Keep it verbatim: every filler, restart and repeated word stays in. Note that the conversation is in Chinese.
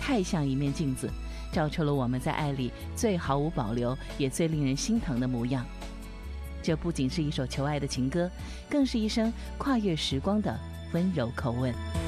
太像一面镜子，照出了我们在爱里最毫无保留也最令人心疼的模样。这不仅是一首求爱的情歌，更是一声跨越时光的温柔叩问。